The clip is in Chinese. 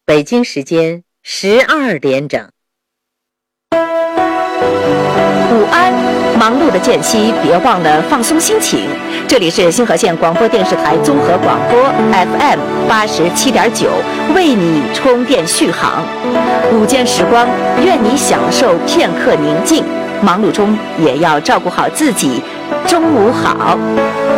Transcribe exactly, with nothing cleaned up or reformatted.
北京时间十二点整。 午安，忙碌的间隙别忘了放松心情。这里是星河县广播电视台综合广播 F M 八十七点九，为你充电续航。午间时光，愿你享受片刻宁静，忙碌中也要照顾好自己。中午好。